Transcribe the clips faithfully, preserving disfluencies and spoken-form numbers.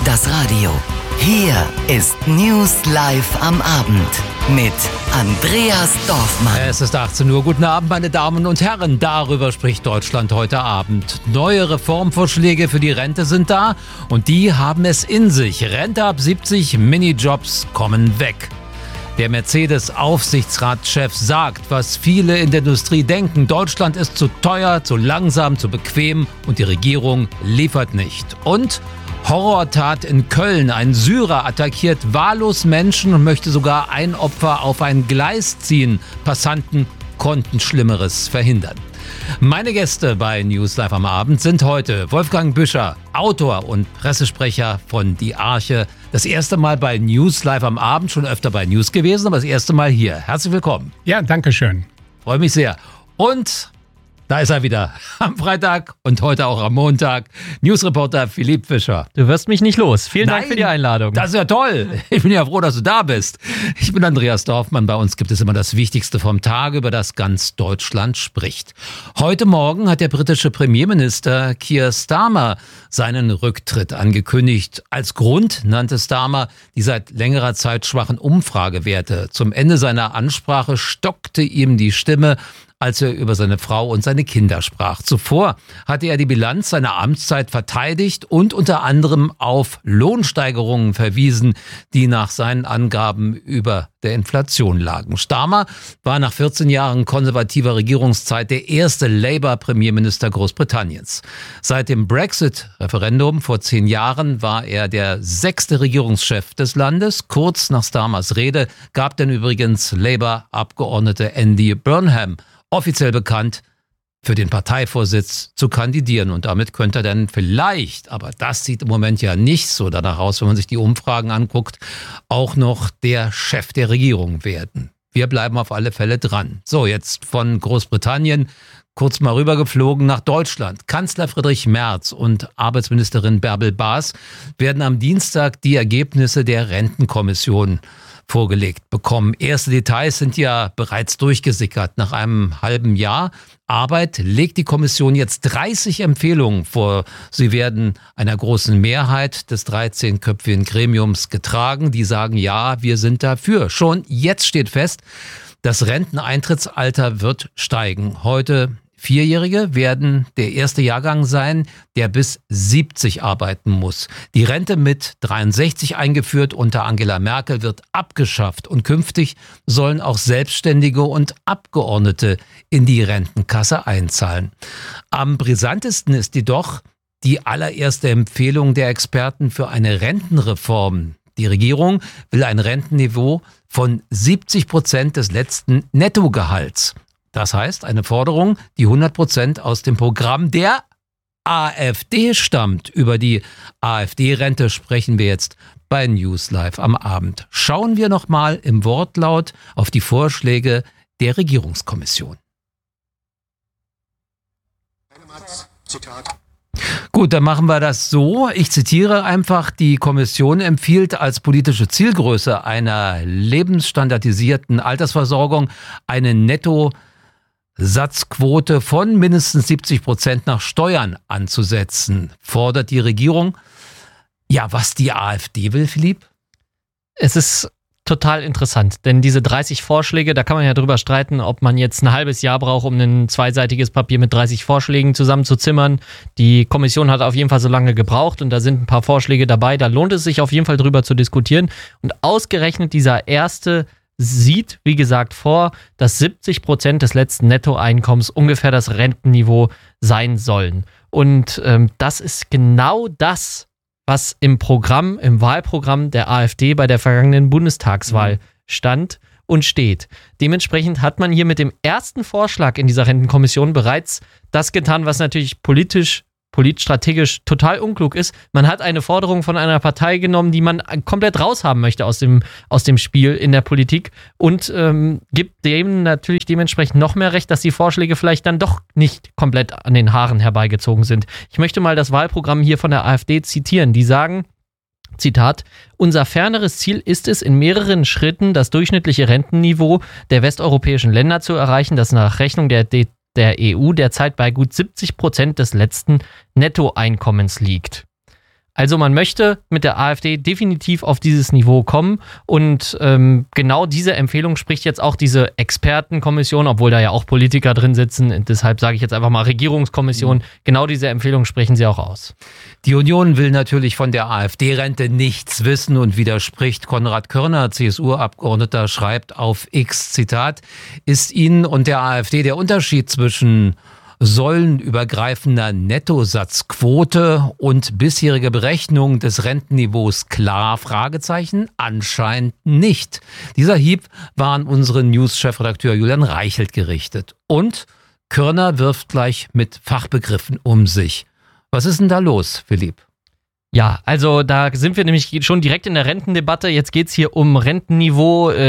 das Radio. Hier ist News Live am Abend mit Andreas Dorfmann. Es ist achtzehn Uhr. Guten Abend, meine Damen und Herren. Darüber spricht Deutschland heute Abend. Neue Reformvorschläge für die Rente sind da und die haben es in sich. Rente ab siebzig, Minijobs kommen weg. Der Mercedes-Aufsichtsratschef sagt, was viele in der Industrie denken. Deutschland ist zu teuer, zu langsam, zu bequem und die Regierung liefert nicht. Und Horrortat in Köln. Ein Syrer attackiert wahllos Menschen und möchte sogar ein Opfer auf ein Gleis ziehen. Passanten konnten Schlimmeres verhindern. Meine Gäste bei News Live am Abend sind heute Wolfgang Büscher, Autor und Pressesprecher von Die Arche. Das erste Mal bei News Live am Abend, schon öfter bei News gewesen, aber das erste Mal hier. Herzlich willkommen. Ja, danke schön. Freue mich sehr. Und da ist er wieder, am Freitag und heute auch am Montag. Newsreporter Philipp Fischer. Du wirst mich nicht los. Vielen Nein, Dank für die Einladung. Das ist ja toll. Ich bin ja froh, dass du da bist. Ich bin Andreas Dorfmann. Bei uns gibt es immer das Wichtigste vom Tag, über das ganz Deutschland spricht. Heute Morgen hat der britische Premierminister Keir Starmer seinen Rücktritt angekündigt. Als Grund nannte Starmer die seit längerer Zeit schwachen Umfragewerte. Zum Ende seiner Ansprache stockte ihm die Stimme, als er über seine Frau und seine Kinder sprach. Zuvor hatte er die Bilanz seiner Amtszeit verteidigt und unter anderem auf Lohnsteigerungen verwiesen, die nach seinen Angaben über der Inflation lagen. Starmer war nach vierzehn Jahren konservativer Regierungszeit der erste Labour-Premierminister Großbritanniens. Seit dem Brexit-Referendum vor zehn Jahren war er der sechste Regierungschef des Landes. Kurz nach Starmers Rede gab dann übrigens Labour-Abgeordnete Andy Burnham offiziell bekannt, für den Parteivorsitz zu kandidieren. Und damit könnte er dann vielleicht, aber das sieht im Moment ja nicht so danach aus, wenn man sich die Umfragen anguckt, auch noch der Chef der Regierung werden. Wir bleiben auf alle Fälle dran. So, jetzt von Großbritannien kurz mal rübergeflogen nach Deutschland. Kanzler Friedrich Merz und Arbeitsministerin Bärbel Baas werden am Dienstag die Ergebnisse der Rentenkommission vorgelegt bekommen. Erste Details sind ja bereits durchgesickert. Nach einem halben Jahr Arbeit legt die Kommission jetzt dreißig Empfehlungen vor. Sie werden einer großen Mehrheit des dreizehnköpfigen Gremiums getragen. Die sagen, ja, wir sind dafür. Schon jetzt steht fest, das Renteneintrittsalter wird steigen. Heute Vierjährige werden der erste Jahrgang sein, der bis siebzig arbeiten muss. Die Rente mit dreiundsechzig eingeführt unter Angela Merkel wird abgeschafft und künftig sollen auch Selbstständige und Abgeordnete in die Rentenkasse einzahlen. Am brisantesten ist jedoch die allererste Empfehlung der Experten für eine Rentenreform. Die Regierung will ein Rentenniveau von siebzig Prozent des letzten Nettogehalts. Das heißt, eine Forderung, die hundert Prozent aus dem Programm der AfD stammt. Über die AfD-Rente sprechen wir jetzt bei News Live am Abend. Schauen wir nochmal im Wortlaut auf die Vorschläge der Regierungskommission. Zitat. Gut, dann machen wir das so. Ich zitiere einfach, die Kommission empfiehlt als politische Zielgröße einer lebensstandardisierten Altersversorgung eine Netto Satzquote von mindestens siebzig Prozent nach Steuern anzusetzen, fordert die Regierung. Ja, was die AfD will, Philipp? Es ist total interessant, denn diese dreißig Vorschläge, da kann man ja drüber streiten, ob man jetzt ein halbes Jahr braucht, um ein zweiseitiges Papier mit dreißig Vorschlägen zusammenzuzimmern. Die Kommission hat auf jeden Fall so lange gebraucht und da sind ein paar Vorschläge dabei, da lohnt es sich auf jeden Fall drüber zu diskutieren. Und ausgerechnet dieser erste sieht, wie gesagt, vor, dass siebzig Prozent des letzten Nettoeinkommens ungefähr das Rentenniveau sein sollen. Und ähm, das ist genau das, was im Programm, im Wahlprogramm der AfD bei der vergangenen Bundestagswahl stand und steht. Dementsprechend hat man hier mit dem ersten Vorschlag in dieser Rentenkommission bereits das getan, was natürlich politisch politstrategisch total unklug ist. Man hat eine Forderung von einer Partei genommen, die man komplett raushaben möchte aus dem, aus dem Spiel in der Politik und ähm, gibt dem natürlich dementsprechend noch mehr Recht, dass die Vorschläge vielleicht dann doch nicht komplett an den Haaren herbeigezogen sind. Ich möchte mal das Wahlprogramm hier von der AfD zitieren. Die sagen, Zitat, unser ferneres Ziel ist es, in mehreren Schritten das durchschnittliche Rentenniveau der westeuropäischen Länder zu erreichen, das nach Rechnung der D der E U derzeit bei gut siebzig Prozent des letzten Nettoeinkommens liegt. Also man möchte mit der AfD definitiv auf dieses Niveau kommen und ähm, genau diese Empfehlung spricht jetzt auch diese Expertenkommission, obwohl da ja auch Politiker drin sitzen, deshalb sage ich jetzt einfach mal Regierungskommission, mhm. genau diese Empfehlung sprechen sie auch aus. Die Union will natürlich von der AfD-Rente nichts wissen und widerspricht. Konrad Körner, C S U-Abgeordneter, schreibt auf X, Zitat, ist Ihnen und der AfD der Unterschied zwischen säulenübergreifender Nettosatzquote und bisherige Berechnung des Rentenniveaus klar? Fragezeichen? Anscheinend nicht. Dieser Hieb war an unseren News-Chefredakteur Julian Reichelt gerichtet. Und Körner wirft gleich mit Fachbegriffen um sich. Was ist denn da los, Philipp? Ja, also da sind wir nämlich schon direkt in der Rentendebatte. Jetzt geht's hier um Rentenniveau, äh,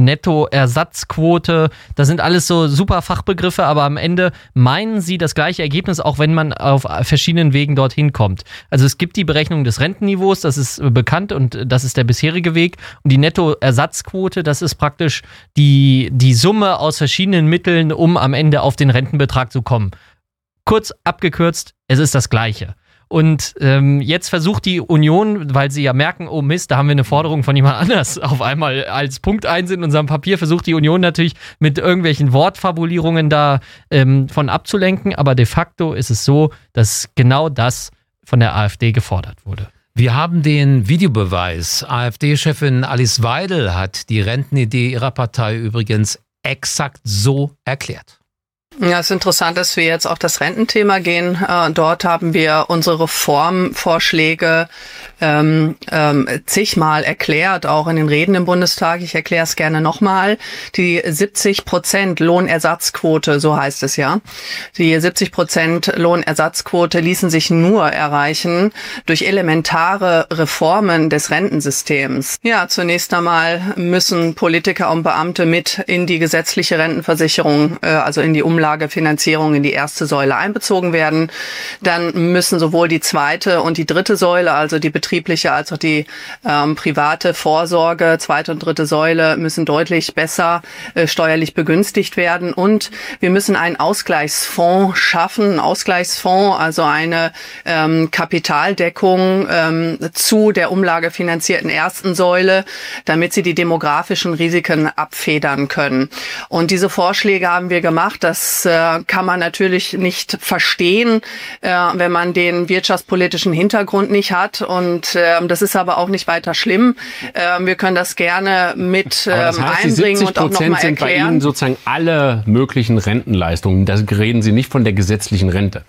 Nettoersatzquote. Das sind alles so super Fachbegriffe, aber am Ende meinen sie das gleiche Ergebnis, auch wenn man auf verschiedenen Wegen dorthin kommt. Also es gibt die Berechnung des Rentenniveaus, das ist bekannt und das ist der bisherige Weg. Und die Nettoersatzquote, das ist praktisch die, die Summe aus verschiedenen Mitteln, um am Ende auf den Rentenbetrag zu kommen. Kurz abgekürzt, es ist das Gleiche. Und ähm, jetzt versucht die Union, weil sie ja merken, oh Mist, da haben wir eine Forderung von jemand anders auf einmal als Punkt eins in unserem Papier, versucht die Union natürlich mit irgendwelchen Wortfabulierungen da ähm, von abzulenken. Aber de facto ist es so, dass genau das von der AfD gefordert wurde. Wir haben den Videobeweis. AfD-Chefin Alice Weidel hat die Rentenidee ihrer Partei übrigens exakt so erklärt. Ja, es ist interessant, dass wir jetzt auf das Rententhema gehen. Äh, dort haben wir unsere Reformvorschläge ähm, ähm, zigmal erklärt, auch in den Reden im Bundestag. Ich erkläre es gerne nochmal. Die siebzig Prozent Lohnersatzquote, so heißt es ja. Die siebzig Prozent Lohnersatzquote ließen sich nur erreichen durch elementare Reformen des Rentensystems. Ja, zunächst einmal müssen Politiker und Beamte mit in die gesetzliche Rentenversicherung, äh, also in die Umlage Finanzierung in die erste Säule einbezogen werden. Dann müssen sowohl die zweite und die dritte Säule, also die betriebliche als auch die ähm, private Vorsorge, zweite und dritte Säule, müssen deutlich besser äh, steuerlich begünstigt werden. Und wir müssen einen Ausgleichsfonds schaffen, einen Ausgleichsfonds, also eine ähm, Kapitaldeckung ähm, zu der umlagefinanzierten ersten Säule, damit sie die demografischen Risiken abfedern können. Und diese Vorschläge haben wir gemacht, dass Das äh, kann man natürlich nicht verstehen, äh, wenn man den wirtschaftspolitischen Hintergrund nicht hat. Und äh, das ist aber auch nicht weiter schlimm. Äh, wir können das gerne mit äh, das heißt, einbringen und auch nochmal erklären. Sind bei Ihnen sozusagen alle möglichen Rentenleistungen. Da reden Sie nicht von der gesetzlichen Rente.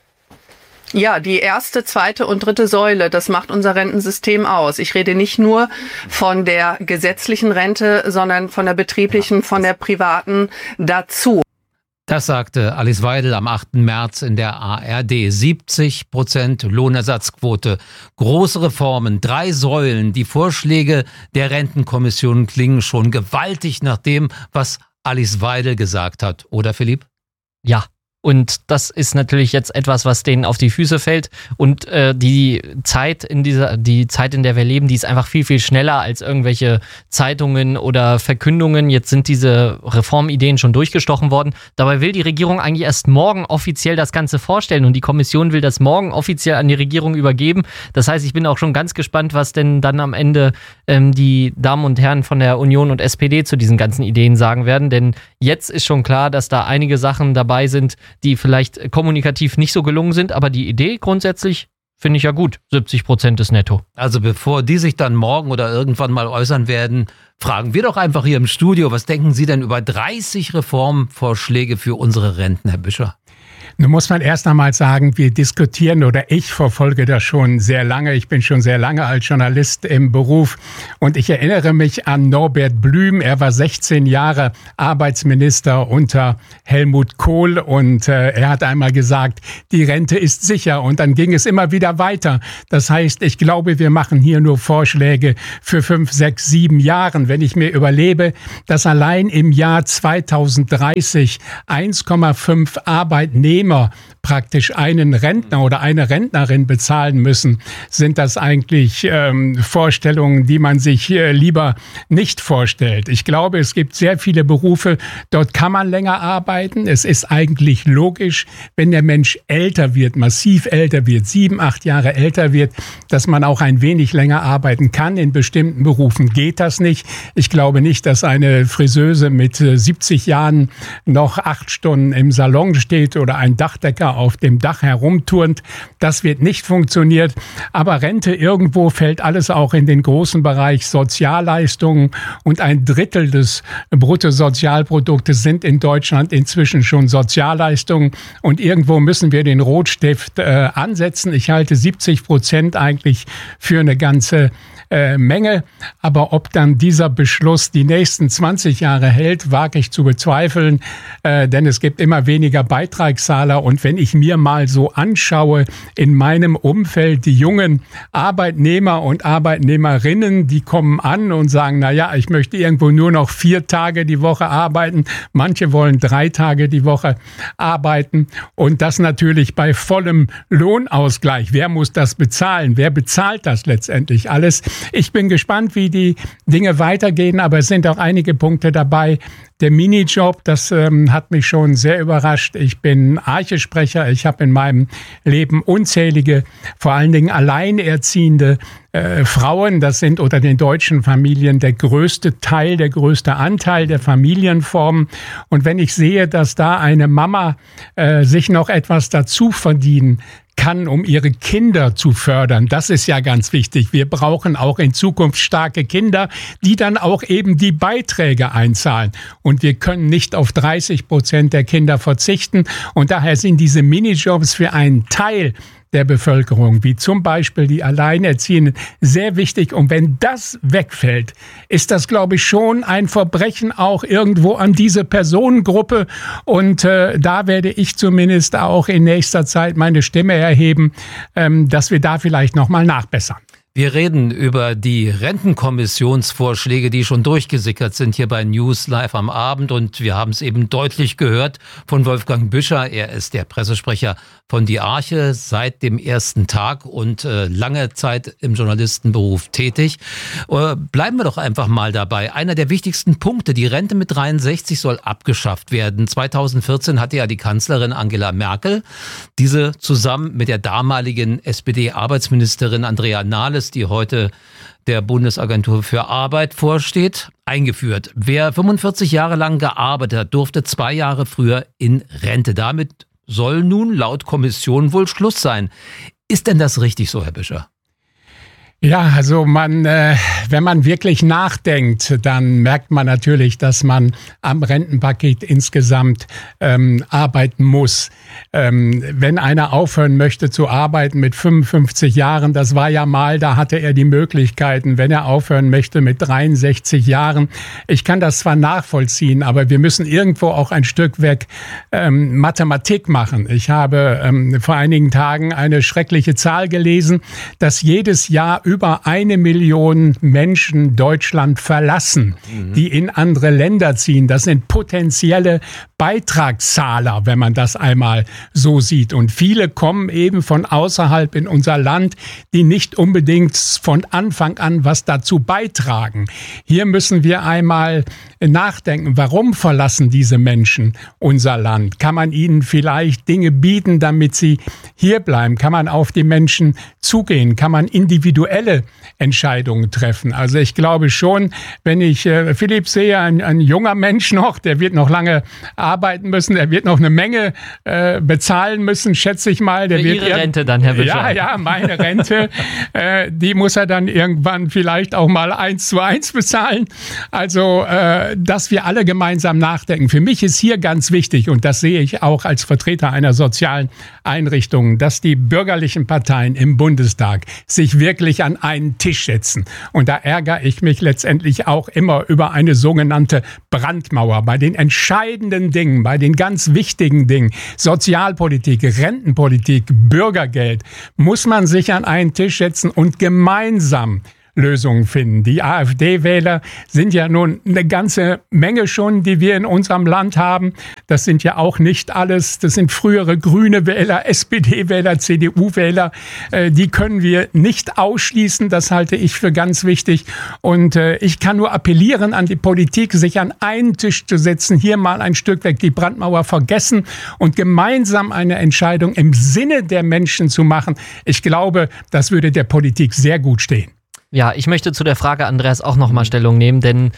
Ja, die erste, zweite und dritte Säule, das macht unser Rentensystem aus. Ich rede nicht nur von der gesetzlichen Rente, sondern von der betrieblichen, von der privaten dazu. Das sagte Alice Weidel am achten März in der A R D. siebzig Prozent Lohnersatzquote, große Reformen, drei Säulen. Die Vorschläge der Rentenkommission klingen schon gewaltig nach dem, was Alice Weidel gesagt hat. Oder, Philipp? Ja. Und das ist natürlich jetzt etwas, was denen auf die Füße fällt. Und äh, die Zeit in dieser, die Zeit, in der wir leben, die ist einfach viel, viel schneller als irgendwelche Zeitungen oder Verkündungen. Jetzt sind diese Reformideen schon durchgestochen worden. Dabei will die Regierung eigentlich erst morgen offiziell das Ganze vorstellen und die Kommission will das morgen offiziell an die Regierung übergeben. Das heißt, ich bin auch schon ganz gespannt, was denn dann am Ende ähm, die Damen und Herren von der Union und S P D zu diesen ganzen Ideen sagen werden. Denn jetzt ist schon klar, dass da einige Sachen dabei sind, die vielleicht kommunikativ nicht so gelungen sind, aber die Idee grundsätzlich finde ich ja gut. siebzig Prozent ist netto. Also bevor die sich dann morgen oder irgendwann mal äußern werden, fragen wir doch einfach hier im Studio, was denken Sie denn über dreißig Reformvorschläge für unsere Renten, Herr Büscher? Nun muss man erst einmal sagen, wir diskutieren oder ich verfolge das schon sehr lange. Ich bin schon sehr lange als Journalist im Beruf und ich erinnere mich an Norbert Blüm. Er war sechzehn Jahre Arbeitsminister unter Helmut Kohl und äh, er hat einmal gesagt, die Rente ist sicher und dann ging es immer wieder weiter. Das heißt, ich glaube, wir machen hier nur Vorschläge für fünf, sechs, sieben Jahren. Wenn ich mir überlebe, dass allein im Jahr zweitausenddreißig eins Komma fünf Arbeitnehmer praktisch einen Rentner oder eine Rentnerin bezahlen müssen, sind das eigentlich ähm, Vorstellungen, die man sich äh, lieber nicht vorstellt. Ich glaube, es gibt sehr viele Berufe, dort kann man länger arbeiten. Es ist eigentlich logisch, wenn der Mensch älter wird, massiv älter wird, sieben, acht Jahre älter wird, dass man auch ein wenig länger arbeiten kann. In bestimmten Berufen geht das nicht. Ich glaube nicht, dass eine Friseuse mit siebzig Jahren noch acht Stunden im Salon steht oder ein Dachdecker auf dem Dach herumturnt. Das wird nicht funktioniert. Aber Rente, irgendwo fällt alles auch in den großen Bereich Sozialleistungen. Und ein Drittel des Bruttosozialproduktes sind in Deutschland inzwischen schon Sozialleistungen. Und irgendwo müssen wir den Rotstift äh, ansetzen. Ich halte siebzig Prozent eigentlich für eine ganze äh, Menge. Aber ob dann dieser Beschluss die nächsten zwanzig Jahre hält, wage ich zu bezweifeln. Äh, denn es gibt immer weniger Beitragszahler. Und wenn ich mir mal so anschaue, in meinem Umfeld die jungen Arbeitnehmer und Arbeitnehmerinnen, die kommen an und sagen, na ja, ich möchte irgendwo nur noch vier Tage die Woche arbeiten. Manche wollen drei Tage die Woche arbeiten. Und das natürlich bei vollem Lohnausgleich. Wer muss das bezahlen? Wer bezahlt das letztendlich alles? Ich bin gespannt, wie die Dinge weitergehen, aber es sind auch einige Punkte dabei. Der Minijob, das ähm, hat mich schon sehr überrascht. Ich bin Archesprecher. Ich habe in meinem Leben unzählige, vor allen Dingen alleinerziehende äh, Frauen. Das sind unter den deutschen Familien der größte Teil, der größte Anteil der Familienformen. Und wenn ich sehe, dass da eine Mama äh, sich noch etwas dazu verdienen kann, um ihre Kinder zu fördern. Das ist ja ganz wichtig. Wir brauchen auch in Zukunft starke Kinder, die dann auch eben die Beiträge einzahlen. Und wir können nicht auf dreißig Prozent der Kinder verzichten. Und daher sind diese Minijobs für einen Teil der Bevölkerung, wie zum Beispiel die Alleinerziehenden, sehr wichtig. Und wenn das wegfällt, ist das, glaube ich, schon ein Verbrechen auch irgendwo an diese Personengruppe. Und äh, da werde ich zumindest auch in nächster Zeit meine Stimme erheben, ähm, dass wir da vielleicht nochmal nachbessern. Wir reden über die Rentenkommissionsvorschläge, die schon durchgesickert sind hier bei News Live am Abend. Und wir haben es eben deutlich gehört von Wolfgang Büscher. Er ist der Pressesprecher von Die Arche, seit dem ersten Tag und äh, lange Zeit im Journalistenberuf tätig. Äh, bleiben wir doch einfach mal dabei. Einer der wichtigsten Punkte, die Rente mit dreiundsechzig soll abgeschafft werden. zweitausendvierzehn hatte ja die Kanzlerin Angela Merkel diese zusammen mit der damaligen S P D-Arbeitsministerin Andrea Nahles, die heute der Bundesagentur für Arbeit vorsteht, eingeführt. Wer fünfundvierzig Jahre lang gearbeitet hat, durfte zwei Jahre früher in Rente. Damit soll nun laut Kommission wohl Schluss sein. Ist denn das richtig so, Herr Büscher? Ja, also man, äh, wenn man wirklich nachdenkt, dann merkt man natürlich, dass man am Rentenpaket insgesamt ähm, arbeiten muss. Ähm, wenn einer aufhören möchte zu arbeiten mit fünfundfünfzig Jahren, das war ja mal, da hatte er die Möglichkeiten, wenn er aufhören möchte mit dreiundsechzig Jahren. Ich kann das zwar nachvollziehen, aber wir müssen irgendwo auch ein Stück weg ähm, Mathematik machen. Ich habe ähm, vor einigen Tagen eine schreckliche Zahl gelesen, dass jedes Jahr über eine Million Menschen Deutschland verlassen, mhm. die in andere Länder ziehen. Das sind potenzielle Beitragszahler, wenn man das einmal so sieht. Und viele kommen eben von außerhalb in unser Land, die nicht unbedingt von Anfang an was dazu beitragen. Hier müssen wir einmal nachdenken, warum verlassen diese Menschen unser Land? Kann man ihnen vielleicht Dinge bieten, damit sie hier bleiben? Kann man auf die Menschen zugehen? Kann man individuelle Entscheidungen treffen? Also ich glaube schon, wenn ich äh, Philipp sehe, ein, ein junger Mensch noch, der wird noch lange arbeiten müssen, der wird noch eine Menge äh, bezahlen müssen, schätze ich mal. Der Für wird Ihre ir- Rente dann, Herr Büscher. Ja, ja, meine Rente, äh, die muss er dann irgendwann vielleicht auch mal eins zu eins bezahlen. Also, äh, dass wir alle gemeinsam nachdenken. Für mich ist hier ganz wichtig, und das sehe ich auch als Vertreter einer sozialen Einrichtung, dass die bürgerlichen Parteien im Bundestag sich wirklich an einen Tisch setzen. Und da ärgere ich mich letztendlich auch immer über eine sogenannte Brandmauer. Bei den entscheidenden Dingen, bei den ganz wichtigen Dingen, Sozialpolitik, Rentenpolitik, Bürgergeld, muss man sich an einen Tisch setzen und gemeinsam Lösungen finden. Die AfD-Wähler sind ja nun eine ganze Menge schon, die wir in unserem Land haben. Das sind ja auch nicht alles. Das sind frühere grüne Wähler, S P D-Wähler, C D U-Wähler. Äh, die können wir nicht ausschließen. Das halte ich für ganz wichtig. Und äh, ich kann nur appellieren an die Politik, sich an einen Tisch zu setzen, hier mal ein Stück weg die Brandmauer vergessen und gemeinsam eine Entscheidung im Sinne der Menschen zu machen. Ich glaube, das würde der Politik sehr gut stehen. Ja, ich möchte zu der Frage, Andreas, auch nochmal Stellung nehmen, denn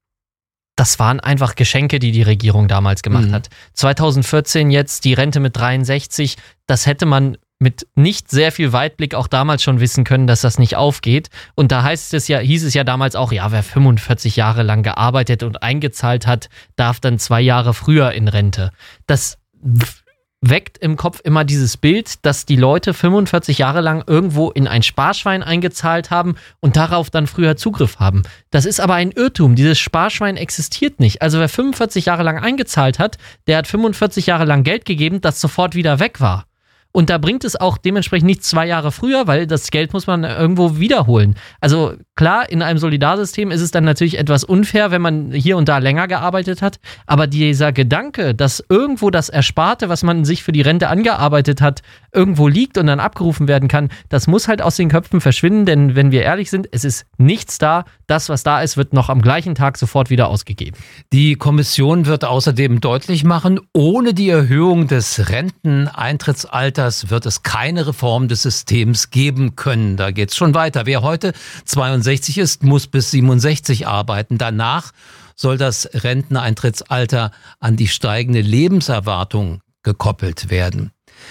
das waren einfach Geschenke, die die Regierung damals gemacht mhm. hat. zwanzig vierzehn jetzt die Rente mit dreiundsechzig, das hätte man mit nicht sehr viel Weitblick auch damals schon wissen können, dass das nicht aufgeht. Und da heißt es ja, hieß es ja damals auch, ja, wer fünfundvierzig Jahre lang gearbeitet und eingezahlt hat, darf dann zwei Jahre früher in Rente. Das weckt im Kopf immer dieses Bild, dass die Leute fünfundvierzig Jahre lang irgendwo in ein Sparschwein eingezahlt haben und darauf dann früher Zugriff haben. Das ist aber ein Irrtum. Dieses Sparschwein existiert nicht. Also wer fünfundvierzig Jahre lang eingezahlt hat, der hat fünfundvierzig Jahre lang Geld gegeben, das sofort wieder weg war. Und da bringt es auch dementsprechend nicht zwei Jahre früher, weil das Geld muss man irgendwo wiederholen. Also klar, in einem Solidarsystem ist es dann natürlich etwas unfair, wenn man hier und da länger gearbeitet hat. Aber dieser Gedanke, dass irgendwo das Ersparte, was man sich für die Rente angearbeitet hat, irgendwo liegt und dann abgerufen werden kann, das muss halt aus den Köpfen verschwinden. Denn wenn wir ehrlich sind, es ist nichts da. Das, was da ist, wird noch am gleichen Tag sofort wieder ausgegeben. Die Kommission wird außerdem deutlich machen, ohne die Erhöhung des Renteneintrittsalters wird es keine Reform des Systems geben können. Da geht's schon weiter. Wer heute zweiundsechzig ist, muss bis siebenundsechzig arbeiten. Danach soll das Renteneintrittsalter an die steigende Lebenserwartung gekoppelt werden.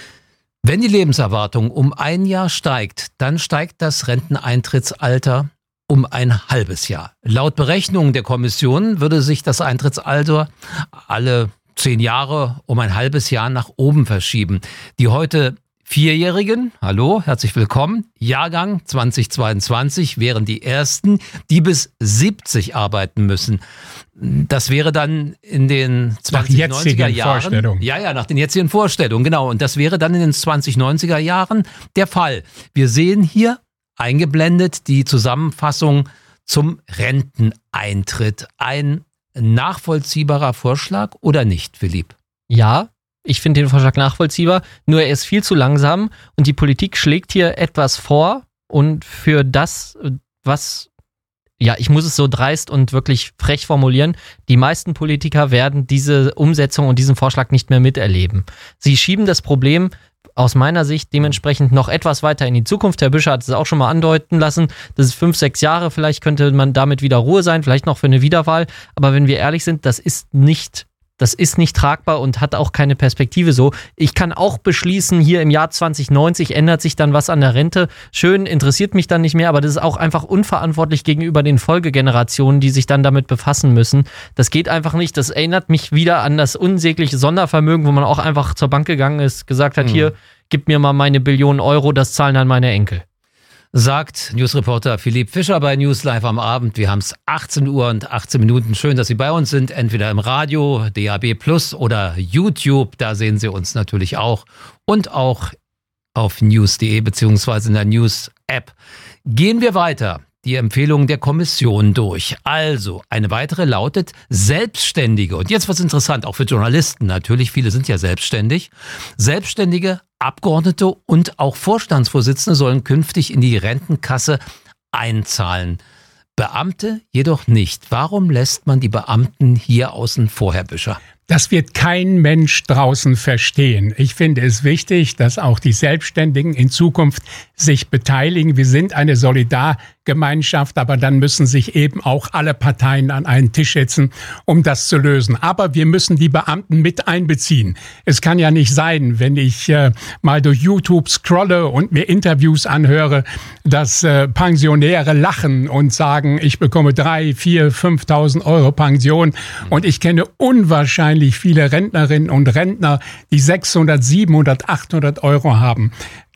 Wenn die Lebenserwartung um ein Jahr steigt, dann steigt das Renteneintrittsalter um ein halbes Jahr. Laut Berechnungen der Kommission würde sich das Eintrittsalter alle zehn Jahre um ein halbes Jahr nach oben verschieben. Die heute Vierjährigen, hallo, herzlich willkommen, Jahrgang zweitausendzweiundzwanzig wären die ersten, die bis siebzig arbeiten müssen. Das wäre dann in den zwanzigneunziger Jahren. Vorstellungen. Ja, ja, nach den jetzigen Vorstellungen, genau. Und das wäre dann in den zwanzigneunziger Jahren der Fall. Wir sehen hier eingeblendet die Zusammenfassung zum Renteneintritt. Ein nachvollziehbarer Vorschlag oder nicht, Philipp? Ja, ich finde den Vorschlag nachvollziehbar, nur er ist viel zu langsam und die Politik schlägt hier etwas vor und für das, was, ja, ich muss es so dreist und wirklich frech formulieren, die meisten Politiker werden diese Umsetzung und diesen Vorschlag nicht mehr miterleben. Sie schieben das Problem aus meiner Sicht dementsprechend noch etwas weiter in die Zukunft. Herr Büscher hat es auch schon mal andeuten lassen, das ist fünf, sechs Jahre, vielleicht könnte man damit wieder Ruhe sein, vielleicht noch für eine Wiederwahl, aber wenn wir ehrlich sind, das ist nicht Das ist nicht tragbar und hat auch keine Perspektive so. Ich kann auch beschließen, hier im Jahr zwanzig neunzig ändert sich dann was an der Rente. Schön, interessiert mich dann nicht mehr, aber das ist auch einfach unverantwortlich gegenüber den Folgegenerationen, die sich dann damit befassen müssen. Das geht einfach nicht. Das erinnert mich wieder an das unsägliche Sondervermögen, wo man auch einfach zur Bank gegangen ist, gesagt hat, mhm. hier, gib mir mal meine Billionen Euro, das zahlen dann meine Enkel. Sagt Newsreporter Philipp Fischer bei News Live am Abend. Wir haben es achtzehn Uhr und achtzehn Minuten. Schön, dass Sie bei uns sind. Entweder im Radio, D A B Plus oder YouTube. Da sehen Sie uns natürlich auch. Und auch auf news punkt de beziehungsweise in der News-App. Gehen wir weiter. Die Empfehlungen der Kommission durch. Also, eine weitere lautet Selbstständige. Und jetzt was interessant, auch für Journalisten natürlich. Viele sind ja selbstständig. Selbstständige Abgeordnete und auch Vorstandsvorsitzende sollen künftig in die Rentenkasse einzahlen. Beamte jedoch nicht. Warum lässt man die Beamten hier außen vor, Herr Büscher? Das wird kein Mensch draußen verstehen. Ich finde es wichtig, dass auch die Selbstständigen in Zukunft sich beteiligen. Wir sind eine Solidargemeinschaft, aber dann müssen sich eben auch alle Parteien an einen Tisch setzen, um das zu lösen. Aber wir müssen die Beamten mit einbeziehen. Es kann ja nicht sein, wenn ich äh, mal durch YouTube scrolle und mir Interviews anhöre, dass äh, Pensionäre lachen und sagen, ich bekomme drei, vier, fünftausend Euro Pension. Und ich kenne unwahrscheinlich viele Rentnerinnen und Rentner, die sechshundert, siebenhundert, achthundert Euro haben.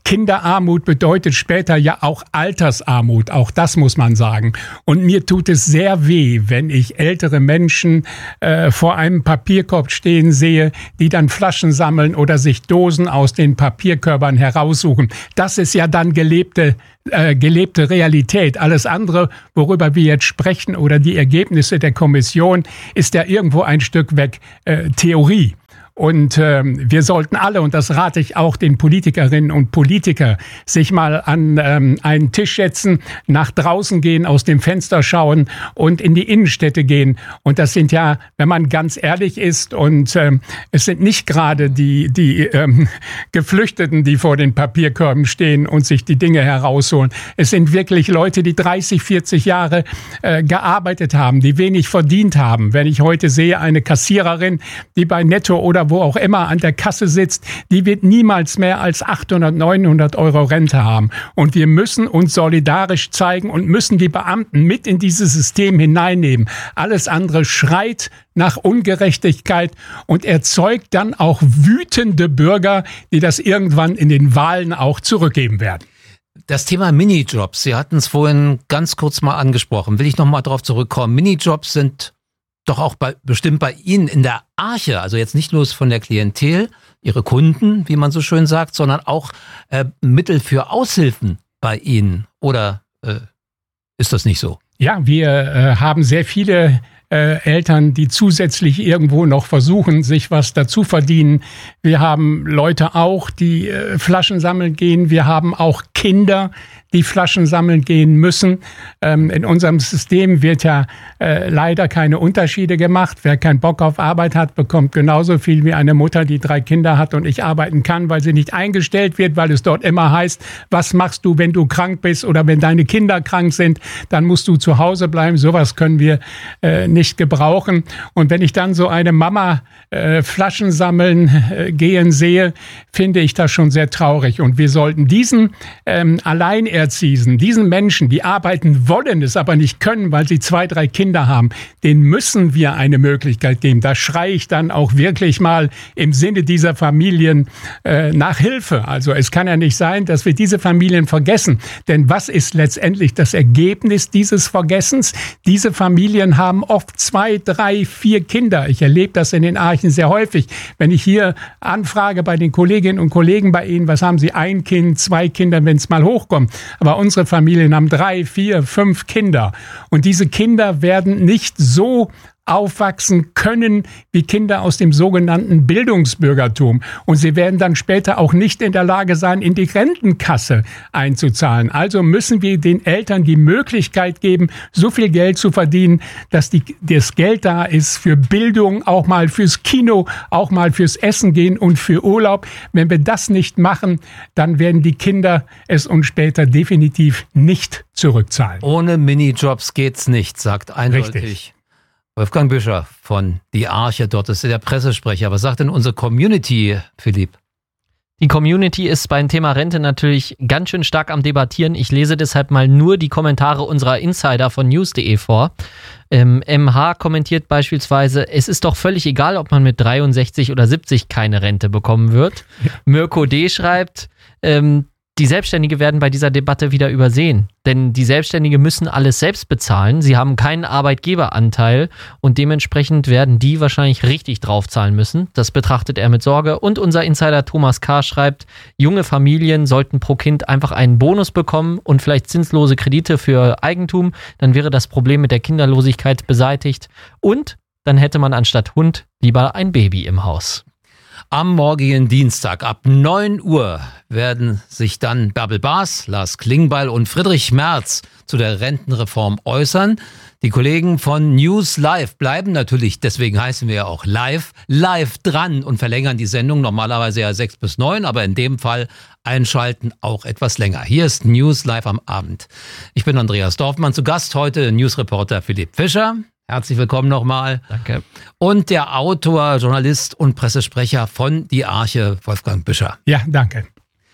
Kinderarmut bedeutet später ja auch Altersarmut, auch das muss man sagen. Und mir tut es sehr weh, wenn ich ältere Menschen äh, vor einem Papierkorb stehen sehe, die dann Flaschen sammeln oder sich Dosen aus den Papierkörpern heraussuchen. Das ist ja dann gelebte äh, gelebte Realität. Alles andere, worüber wir jetzt sprechen oder die Ergebnisse der Kommission, ist ja irgendwo ein Stück weg äh, Theorie. Und ähm, wir sollten alle, und das rate ich auch den Politikerinnen und Politikern, sich mal an ähm, einen Tisch setzen, nach draußen gehen, aus dem Fenster schauen und in die Innenstädte gehen. Und das sind ja, wenn man ganz ehrlich ist, und ähm, es sind nicht gerade die, die ähm, Geflüchteten, die vor den Papierkörben stehen und sich die Dinge herausholen. Es sind wirklich Leute, die dreißig, vierzig Jahre äh, gearbeitet haben, die wenig verdient haben. Wenn ich heute sehe, eine Kassiererin, die bei Netto oder wo auch immer an der Kasse sitzt, die wird niemals mehr als achthundert, neunhundert Euro Rente haben. Und wir müssen uns solidarisch zeigen und müssen die Beamten mit in dieses System hineinnehmen. Alles andere schreit nach Ungerechtigkeit und erzeugt dann auch wütende Bürger, die das irgendwann in den Wahlen auch zurückgeben werden. Das Thema Minijobs, Sie hatten es vorhin ganz kurz mal angesprochen. Will ich noch mal darauf zurückkommen. Minijobs sind doch auch bei, bestimmt bei Ihnen in der Arche, also jetzt nicht nur von der Klientel, Ihre Kunden, wie man so schön sagt, sondern auch äh, Mittel für Aushilfen bei Ihnen. Oder äh, ist das nicht so? Ja, wir äh, haben sehr viele äh, Eltern, die zusätzlich irgendwo noch versuchen, sich was dazu verdienen. Wir haben Leute auch, die äh, Flaschen sammeln gehen. Wir haben auch Kinder, die Flaschen sammeln gehen müssen. Ähm, in unserem System wird ja äh, leider keine Unterschiede gemacht. Wer keinen Bock auf Arbeit hat, bekommt genauso viel wie eine Mutter, die drei Kinder hat und nicht arbeiten kann, weil sie nicht eingestellt wird, weil es dort immer heißt, was machst du, wenn du krank bist oder wenn deine Kinder krank sind, dann musst du zu Hause bleiben. Sowas können wir äh, nicht gebrauchen. Und wenn ich dann so eine Mama äh, Flaschen sammeln äh, gehen sehe, finde ich das schon sehr traurig. Und wir sollten diesen ähm, Alleinerziehenden, diesen Menschen, die arbeiten wollen, es aber nicht können, weil sie zwei, drei Kinder haben, denen müssen wir eine Möglichkeit geben. Da schreie ich dann auch wirklich mal im Sinne dieser Familien äh, nach Hilfe. Also es kann ja nicht sein, dass wir diese Familien vergessen. Denn was ist letztendlich das Ergebnis dieses Vergessens? Diese Familien haben oft zwei, drei, vier Kinder. Ich erlebe das in den Archen sehr häufig. Wenn ich hier anfrage bei den Kolleginnen und Kollegen bei Ihnen, was haben Sie? Ein Kind, zwei Kinder, wenn es mal hochkommt. Aber unsere Familien haben drei, vier, fünf Kinder. Und diese Kinder werden nicht so aufwachsen können wie Kinder aus dem sogenannten Bildungsbürgertum. Und sie werden dann später auch nicht in der Lage sein, in die Rentenkasse einzuzahlen. Also müssen wir den Eltern die Möglichkeit geben, so viel Geld zu verdienen, dass die, das Geld da ist für Bildung, auch mal fürs Kino, auch mal fürs Essen gehen und für Urlaub. Wenn wir das nicht machen, dann werden die Kinder es uns später definitiv nicht zurückzahlen. Ohne Minijobs geht's nicht, sagt eindeutig Richtig. Wolfgang Büscher von Die Arche, dort ist er der Pressesprecher. Was sagt denn unsere Community, Philipp? Die Community ist beim Thema Rente natürlich ganz schön stark am Debattieren. Ich lese deshalb mal nur die Kommentare unserer Insider von news punkt de vor. Ähm, M H kommentiert beispielsweise, es ist doch völlig egal, ob man mit dreiundsechzig oder siebzig keine Rente bekommen wird. Ja. Mirko D. schreibt, ähm, die Selbstständige werden bei dieser Debatte wieder übersehen, denn die Selbstständige müssen alles selbst bezahlen, sie haben keinen Arbeitgeberanteil und dementsprechend werden die wahrscheinlich richtig draufzahlen müssen. Das betrachtet er mit Sorge. Und unser Insider Thomas K. schreibt, junge Familien sollten pro Kind einfach einen Bonus bekommen und vielleicht zinslose Kredite für Eigentum, dann wäre das Problem mit der Kinderlosigkeit beseitigt und dann hätte man anstatt Hund lieber ein Baby im Haus. Am morgigen Dienstag ab neun Uhr werden sich dann Bärbel Baas, Lars Klingbeil und Friedrich Merz zu der Rentenreform äußern. Die Kollegen von News Live bleiben natürlich, deswegen heißen wir ja auch live, live dran und verlängern die Sendung normalerweise ja sechs bis neun, aber in dem Fall einschalten auch etwas länger. Hier ist News Live am Abend. Ich bin Andreas Dorfmann, zu Gast heute Newsreporter Philipp Fischer. Herzlich willkommen nochmal. Danke. Und der Autor, Journalist und Pressesprecher von Die Arche, Wolfgang Büscher. Ja, danke.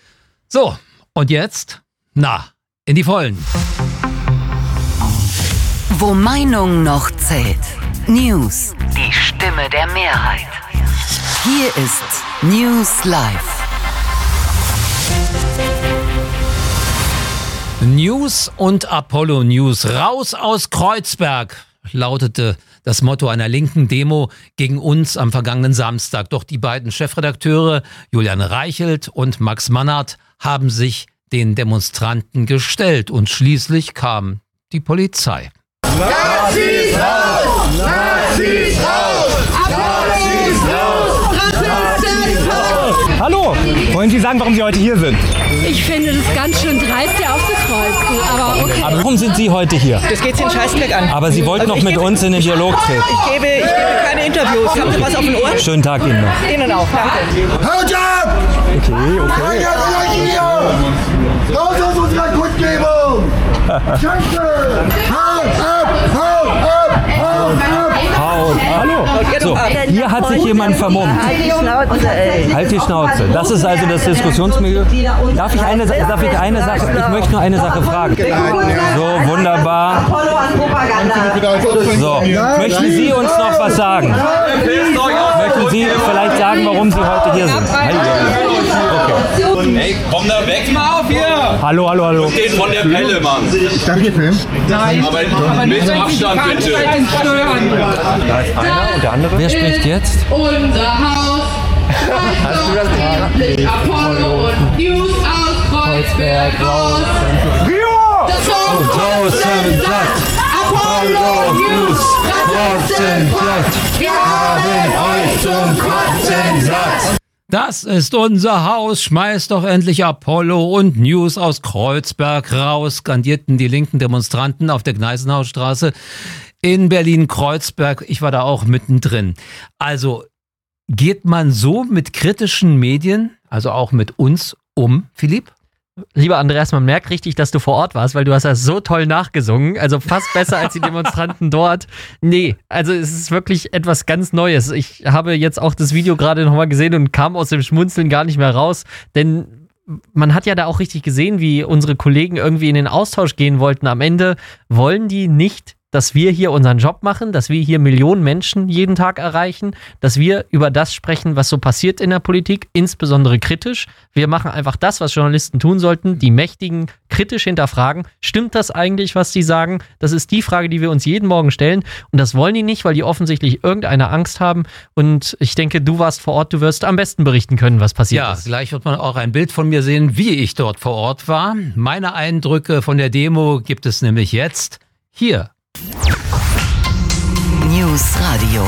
So, und jetzt, na, in die Vollen. Wo Meinung noch zählt. News, die Stimme der Mehrheit. Hier ist News Live. News und Apollo News. Raus aus Kreuzberg, lautete das Motto einer linken Demo gegen uns am vergangenen Samstag. Doch die beiden Chefredakteure Julian Reichelt und Max Mannert haben sich den Demonstranten gestellt und schließlich kam die Polizei. Nazis raus! Nazis raus! Nazis raus! Nazis raus! Hallo, wollen Sie sagen, warum Sie heute hier sind? Ich finde das ganz schön dreist, hier aufzukreuzen, aber okay. Aber warum sind Sie heute hier? Das geht Sie den Scheißdreck an. Aber Sie wollten Also noch mit gebe, uns in den Dialog treten. Ich gebe, ich gebe keine Interviews. Haben Sie was auf den Ohren? Schönen Tag Ihnen noch. Ihnen auch, danke. Haut ab! Okay, okay. Raus aus unserer Kundgebung! Scheiße! Haut ab! Haut ab! Haut ab! Haut. Hallo. So, hier hat sich jemand vermummt. Halt die Schnauze, ey. Halt die Schnauze. Das ist also das Diskussionsmilieu. Darf ich eine, darf ich eine Sache, ich möchte nur eine Sache fragen. So, wunderbar. So, möchten Sie uns noch was sagen? Möchten Sie vielleicht sagen, warum Sie heute hier sind? Okay. Hey, komm da weg mal auf hier! Hallo, hallo, hallo. Den von der Pelle, Mann. Darf ich filmen? Nein, aber mit Abstand bitte. Da ist einer und der andere. Wer spricht jetzt? Unser Haus. Hast du das Endlich Apollo und News aus Kreuzberg raus. Das Kreuzberg Apollo News Kreuzberg. Wir haben euch zum Kotzen satt. Das ist unser Haus, schmeißt doch endlich Apollo und News aus Kreuzberg raus, skandierten die linken Demonstranten auf der Gneisenaustraße in Berlin-Kreuzberg. Ich war da auch mittendrin. Also geht man so mit kritischen Medien, also auch mit uns, um, Philipp? Lieber Andreas, man merkt richtig, dass du vor Ort warst, weil du hast das so toll nachgesungen, also fast besser als die Demonstranten dort. Nee, also es ist wirklich etwas ganz Neues. Ich habe jetzt auch das Video gerade nochmal gesehen und kam aus dem Schmunzeln gar nicht mehr raus, denn man hat ja da auch richtig gesehen, wie unsere Kollegen irgendwie in den Austausch gehen wollten. Am Ende wollen die nicht, dass wir hier unseren Job machen, dass wir hier Millionen Menschen jeden Tag erreichen, dass wir über das sprechen, was so passiert in der Politik, insbesondere kritisch. Wir machen einfach das, was Journalisten tun sollten, die Mächtigen kritisch hinterfragen. Stimmt das eigentlich, was die sagen? Das ist die Frage, die wir uns jeden Morgen stellen. Und das wollen die nicht, weil die offensichtlich irgendeine Angst haben. Und ich denke, du warst vor Ort, du wirst am besten berichten können, was passiert ja, ist. Ja, gleich wird man auch ein Bild von mir sehen, wie ich dort vor Ort war. Meine Eindrücke von der Demo gibt es nämlich jetzt hier. News Radio.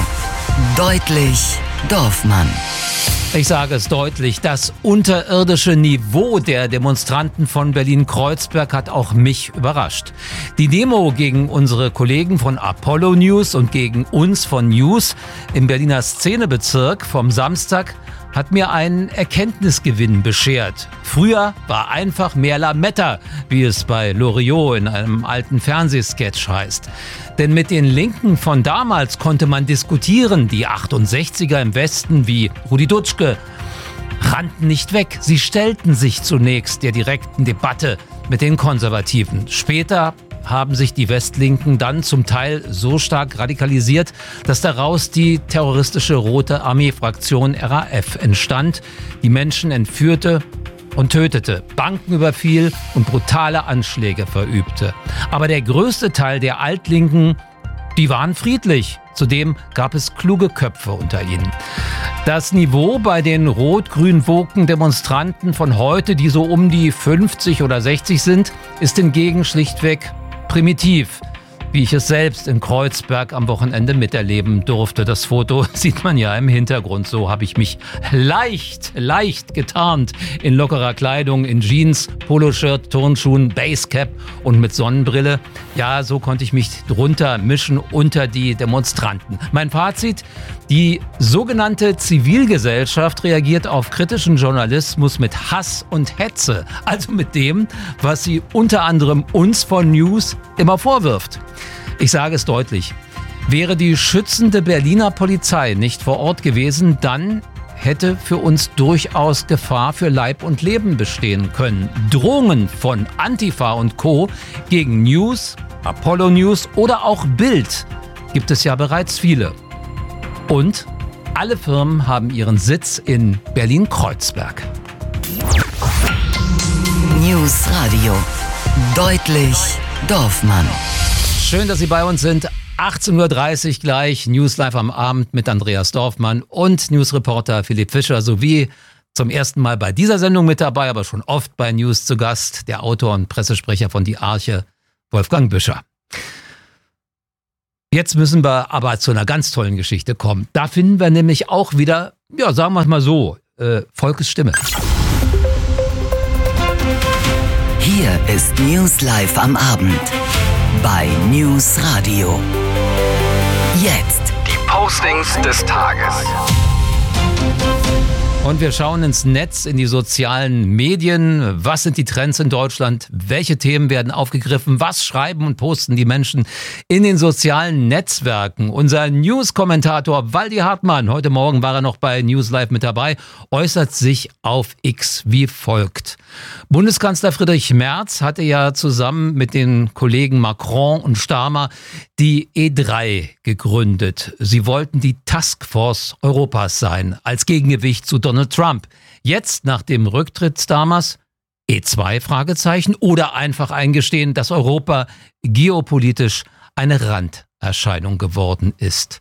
Deutlich Dorfmann. Ich sage es deutlich, das unterirdische Niveau der Demonstranten von Berlin-Kreuzberg hat auch mich überrascht. Die Demo gegen unsere Kollegen von Apollo News und gegen uns von News im Berliner Szenebezirk vom Samstag hat mir einen Erkenntnisgewinn beschert. Früher war einfach mehr Lametta, wie es bei Loriot in einem alten Fernsehsketch heißt. Denn mit den Linken von damals konnte man diskutieren. Die achtundsechziger im Westen wie Rudi Dutschke rannten nicht weg. Sie stellten sich zunächst der direkten Debatte mit den Konservativen. Später haben sich die Westlinken dann zum Teil so stark radikalisiert, dass daraus die terroristische Rote Armee-Fraktion R A F entstand, die Menschen entführte und tötete, Banken überfiel und brutale Anschläge verübte. Aber der größte Teil der Altlinken, die waren friedlich. Zudem gab es kluge Köpfe unter ihnen. Das Niveau bei den rot-grün-woken Demonstranten von heute, die so um die fünfzig oder sechzig sind, ist hingegen schlichtweg primitiv, wie ich es selbst in Kreuzberg am Wochenende miterleben durfte. Das Foto sieht man ja im Hintergrund. So habe ich mich leicht, leicht getarnt in lockerer Kleidung, in Jeans, Poloshirt, Turnschuhen, Basecap und mit Sonnenbrille. Ja, so konnte ich mich drunter mischen unter die Demonstranten. Mein Fazit: Die sogenannte Zivilgesellschaft reagiert auf kritischen Journalismus mit Hass und Hetze, also mit dem, was sie unter anderem uns von News immer vorwirft. Ich sage es deutlich, wäre die schützende Berliner Polizei nicht vor Ort gewesen, dann hätte für uns durchaus Gefahr für Leib und Leben bestehen können. Drohungen von Antifa und Co. gegen News, Apollo News oder auch Bild gibt es ja bereits viele. Und alle Firmen haben ihren Sitz in Berlin-Kreuzberg. News Radio. Deutlich Dorfmann. Schön, dass Sie bei uns sind. achtzehn Uhr dreißig gleich, News Live am Abend mit Andreas Dorfmann und Newsreporter Philipp Fischer sowie zum ersten Mal bei dieser Sendung mit dabei, aber schon oft bei News zu Gast, der Autor und Pressesprecher von Die Arche, Wolfgang Büscher. Jetzt müssen wir aber zu einer ganz tollen Geschichte kommen. Da finden wir nämlich auch wieder, ja, sagen wir es mal so, äh, Volkes Stimme. Hier ist News Live am Abend bei News Radio. Jetzt die Postings des Tages. Und wir schauen ins Netz, in die sozialen Medien. Was sind die Trends in Deutschland? Welche Themen werden aufgegriffen? Was schreiben und posten die Menschen in den sozialen Netzwerken? Unser News-Kommentator Waldi Hartmann, heute Morgen war er noch bei News Live mit dabei, äußert sich auf X wie folgt. Bundeskanzler Friedrich Merz hatte ja zusammen mit den Kollegen Macron und Starmer die E drei gegründet. Sie wollten die Taskforce Europas sein, als Gegengewicht zu Donald Trump. Jetzt, nach dem Rücktritt Starmers, E zwei Fragezeichen oder einfach eingestehen, dass Europa geopolitisch eine Randerscheinung geworden ist.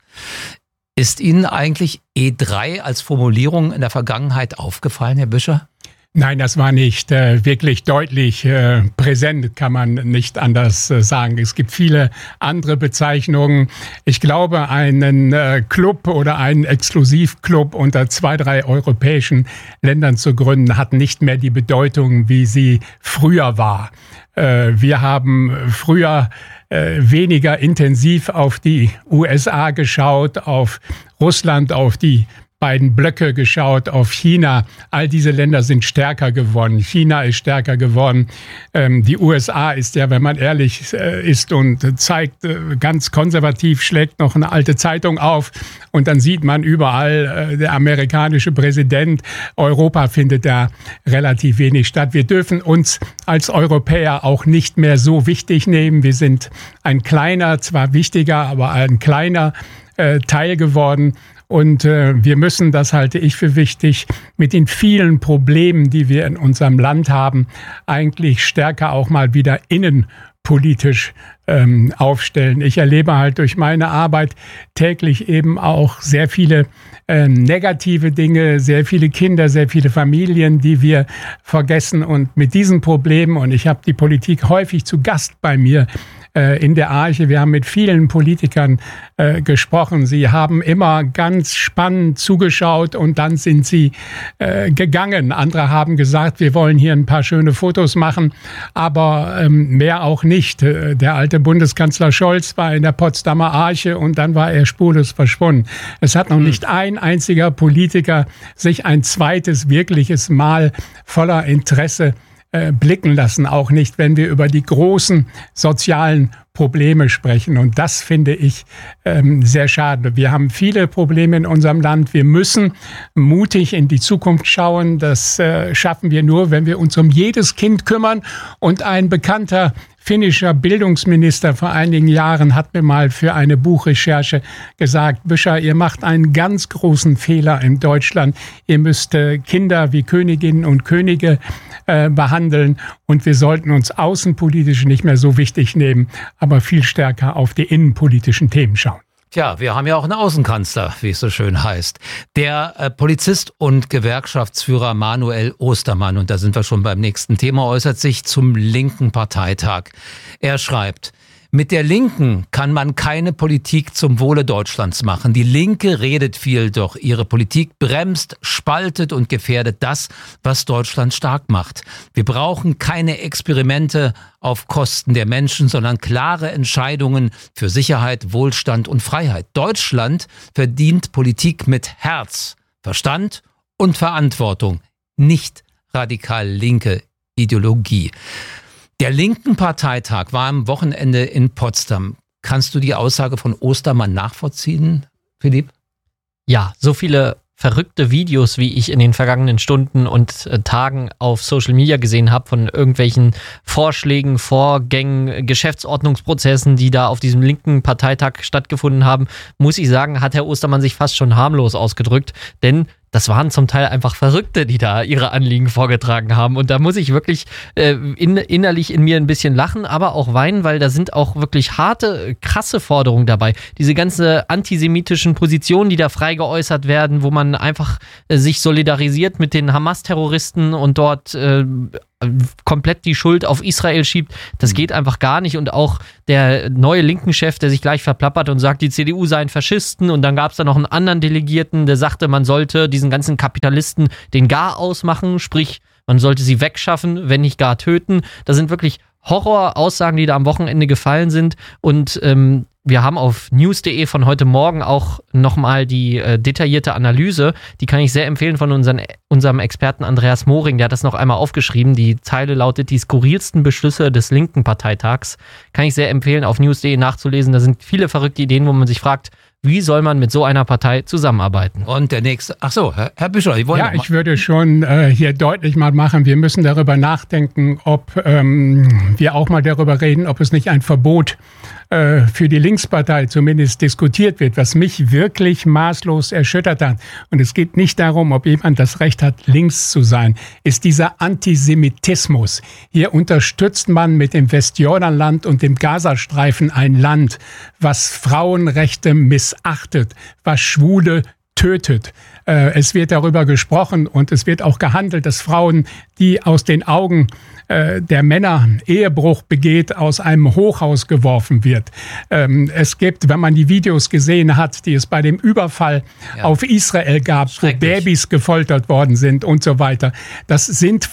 Ist Ihnen eigentlich E drei als Formulierung in der Vergangenheit aufgefallen, Herr Büscher? Nein, das war nicht äh, wirklich deutlich äh, präsent, kann man nicht anders äh, sagen. Es gibt viele andere Bezeichnungen. Ich glaube, einen äh, Club oder einen Exklusivclub unter zwei, drei europäischen Ländern zu gründen, hat nicht mehr die Bedeutung, wie sie früher war. Äh, wir haben früher äh, weniger intensiv auf die U S A geschaut, auf Russland, auf die beiden Blöcke geschaut, auf China. All diese Länder sind stärker geworden. China ist stärker geworden. Ähm, die U S A ist ja, wenn man ehrlich äh, ist und zeigt, äh, ganz konservativ, schlägt noch eine alte Zeitung auf und dann sieht man überall, äh, der amerikanische Präsident. Europa findet da relativ wenig statt. Wir dürfen uns als Europäer auch nicht mehr so wichtig nehmen. Wir sind ein kleiner, zwar wichtiger, aber ein kleiner äh, Teil geworden. Und äh, wir müssen, das halte ich für wichtig, mit den vielen Problemen, die wir in unserem Land haben, eigentlich stärker auch mal wieder innenpolitisch ähm, aufstellen. Ich erlebe halt durch meine Arbeit täglich eben auch sehr viele äh, negative Dinge, sehr viele Kinder, sehr viele Familien, die wir vergessen. Und mit diesen Problemen, und ich habe die Politik häufig zu Gast bei mir, in der Arche. Wir haben mit vielen Politikern äh, gesprochen. Sie haben immer ganz spannend zugeschaut und dann sind sie äh, gegangen. Andere haben gesagt, wir wollen hier ein paar schöne Fotos machen, aber ähm, mehr auch nicht. Der alte Bundeskanzler Scholz war in der Potsdamer Arche und dann war er spurlos verschwunden. Es hat noch nicht ein einziger Politiker sich ein zweites wirkliches Mal voller Interesse blicken lassen, auch nicht, wenn wir über die großen sozialen Probleme sprechen. Und das finde ich ähm, sehr schade. Wir haben viele Probleme in unserem Land. Wir müssen mutig in die Zukunft schauen. Das äh, schaffen wir nur, wenn wir uns um jedes Kind kümmern. Und ein bekannter finnischer Bildungsminister vor einigen Jahren hat mir mal für eine Buchrecherche gesagt, Büscher, ihr macht einen ganz großen Fehler in Deutschland. Ihr müsst äh, Kinder wie Königinnen und Könige äh, behandeln und wir sollten uns außenpolitisch nicht mehr so wichtig nehmen, aber viel stärker auf die innenpolitischen Themen schauen. Tja, wir haben ja auch einen Außenkanzler, wie es so schön heißt. Der äh, Polizist und Gewerkschaftsführer Manuel Ostermann, und da sind wir schon beim nächsten Thema, äußert sich zum linken Parteitag. Er schreibt: Mit der Linken kann man keine Politik zum Wohle Deutschlands machen. Die Linke redet viel, doch ihre Politik bremst, spaltet und gefährdet das, was Deutschland stark macht. Wir brauchen keine Experimente auf Kosten der Menschen, sondern klare Entscheidungen für Sicherheit, Wohlstand und Freiheit. Deutschland verdient Politik mit Herz, Verstand und Verantwortung, nicht radikal linke Ideologie. Der linken Parteitag war am Wochenende in Potsdam. Kannst du die Aussage von Ostermann nachvollziehen, Philipp? Ja, so viele verrückte Videos, wie ich in den vergangenen Stunden und äh, Tagen auf Social Media gesehen habe, von irgendwelchen Vorschlägen, Vorgängen, Geschäftsordnungsprozessen, die da auf diesem linken Parteitag stattgefunden haben, muss ich sagen, hat Herr Ostermann sich fast schon harmlos ausgedrückt, denn das waren zum Teil einfach Verrückte, die da ihre Anliegen vorgetragen haben. Und da muss ich wirklich äh, in, innerlich in mir ein bisschen lachen, aber auch weinen, weil da sind auch wirklich harte, krasse Forderungen dabei. Diese ganze antisemitischen Positionen, die da frei geäußert werden, wo man einfach äh, sich solidarisiert mit den Hamas-Terroristen und dort äh, komplett die Schuld auf Israel schiebt, das geht einfach gar nicht. Und auch der neue linken Chef, der sich gleich verplappert und sagt, die C D U seien Faschisten, und dann gab es da noch einen anderen Delegierten, der sagte, man sollte diesen ganzen Kapitalisten den Gar ausmachen, sprich, man sollte sie wegschaffen, wenn nicht gar töten. Das sind wirklich Horroraussagen, die da am Wochenende gefallen sind, und ähm, wir haben auf news punkt de von heute Morgen auch nochmal die äh, detaillierte Analyse. Die kann ich sehr empfehlen von unseren, unserem Experten Andreas Moring. Der hat das noch einmal aufgeschrieben. Die Zeile lautet, die skurrilsten Beschlüsse des linken Parteitags. Kann ich sehr empfehlen, auf news punkt de nachzulesen. Da sind viele verrückte Ideen, wo man sich fragt, wie soll man mit so einer Partei zusammenarbeiten? Und der nächste, ach so, Herr, Herr Büscher, Sie wollen Ja, ich würde schon äh, hier deutlich mal machen, wir müssen darüber nachdenken, ob ähm, wir auch mal darüber reden, ob es nicht ein Verbot äh, für die Linkspartei zumindest diskutiert wird, was mich wirklich maßlos erschüttert hat. Und es geht nicht darum, ob jemand das Recht hat, links zu sein, ist dieser Antisemitismus. Hier unterstützt man mit dem Westjordanland und dem Gazastreifen ein Land, was Frauenrechte missachtet, was Schwule tötet. Es wird darüber gesprochen und es wird auch gehandelt, dass Frauen, die aus den Augen der Männer Ehebruch begeht, aus einem Hochhaus geworfen wird. Es gibt, wenn man die Videos gesehen hat, die es bei dem Überfall ja. auf Israel gab, wo Babys gefoltert worden sind und so weiter. Das sind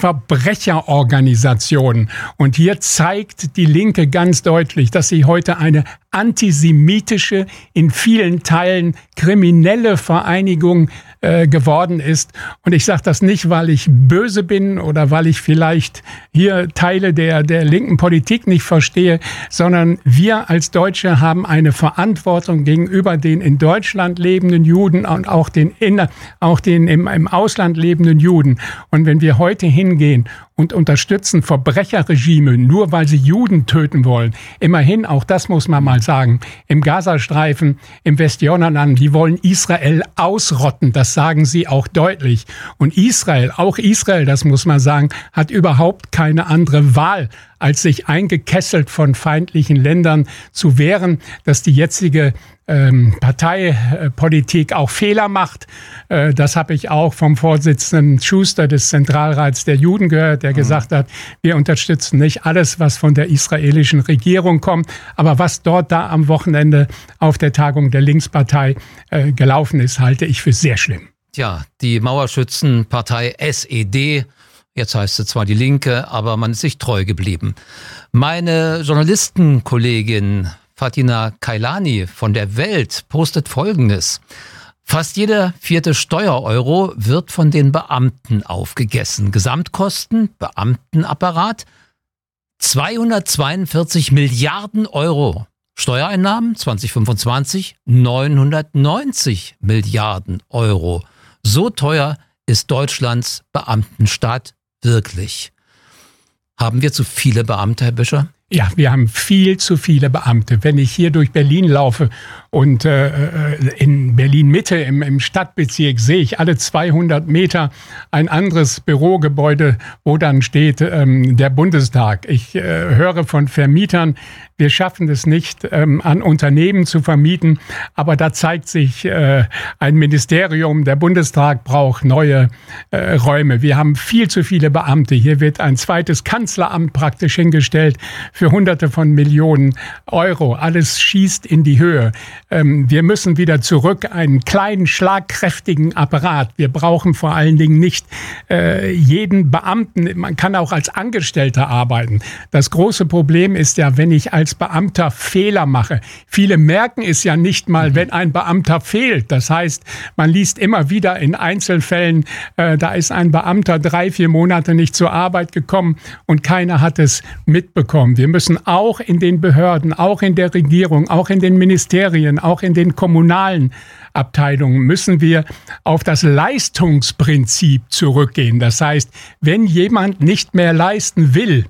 Verbrecherorganisationen. Und hier zeigt die Linke ganz deutlich, dass sie heute eine antisemitische, in vielen Teilen kriminelle Vereinigung äh, geworden ist. Und ich sage das nicht, weil ich böse bin oder weil ich vielleicht hier Teile der, der linken Politik nicht verstehe, sondern wir als Deutsche haben eine Verantwortung gegenüber den in Deutschland lebenden Juden und auch den, in, auch den im, im Ausland lebenden Juden. Und wenn wir heute hingehen und unterstützen Verbrecherregime, nur weil sie Juden töten wollen. Immerhin, auch das muss man mal sagen, im Gazastreifen, im Westjordanland, die wollen Israel ausrotten. Das sagen sie auch deutlich. Und Israel, auch Israel, das muss man sagen, hat überhaupt keine andere Wahl, als sich eingekesselt von feindlichen Ländern zu wehren, dass die jetzige ähm, Parteipolitik auch Fehler macht. Äh, das habe ich auch vom Vorsitzenden Schuster des Zentralrats der Juden gehört, der mhm. gesagt hat, wir unterstützen nicht alles, was von der israelischen Regierung kommt, aber was dort da am Wochenende auf der Tagung der Linkspartei äh, gelaufen ist, halte ich für sehr schlimm. Tja, die Mauerschützenpartei S E D, jetzt heißt sie zwar die Linke, aber man ist sich treu geblieben. Meine Journalistenkollegin Fatina Kailani von der Welt postet Folgendes. Fast jeder vierte Steuereuro wird von den Beamten aufgegessen. Gesamtkosten, Beamtenapparat, zweihundertzweiundvierzig Milliarden Euro. Steuereinnahmen zwanzig fünfundzwanzig neunhundertneunzig Milliarden Euro. So teuer ist Deutschlands Beamtenstaat wirklich. Haben wir zu viele Beamte, Herr Büscher? Ja, wir haben viel zu viele Beamte. Wenn ich hier durch Berlin laufe und äh, in Berlin-Mitte im, im Stadtbezirk sehe ich alle zweihundert Meter ein anderes Bürogebäude, wo dann steht ähm, der Bundestag. Ich äh, höre von Vermietern, wir schaffen es nicht, ähm, an Unternehmen zu vermieten, aber da zeigt sich äh, ein Ministerium, der Bundestag braucht neue äh, Räume. Wir haben viel zu viele Beamte. Hier wird ein zweites Kanzleramt praktisch hingestellt für Hunderte von Millionen Euro. Alles schießt in die Höhe. Ähm, wir müssen wieder zurück, einen kleinen, schlagkräftigen Apparat. Wir brauchen vor allen Dingen nicht äh, jeden Beamten. Man kann auch als Angestellter arbeiten. Das große Problem ist ja, wenn ich als Beamter Fehler mache. Viele merken es ja nicht mal, wenn ein Beamter fehlt. Das heißt, man liest immer wieder in Einzelfällen, äh, da ist ein Beamter drei, vier Monate nicht zur Arbeit gekommen und keiner hat es mitbekommen. Wir müssen auch in den Behörden, auch in der Regierung, auch in den Ministerien, auch in den kommunalen Abteilungen müssen wir auf das Leistungsprinzip zurückgehen. Das heißt, wenn jemand nicht mehr leisten will,